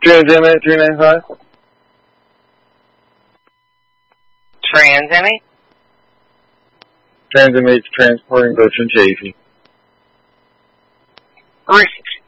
Transinmate 395. Transinmate? Transinmate's transporting Bertrand Chafee. Reach.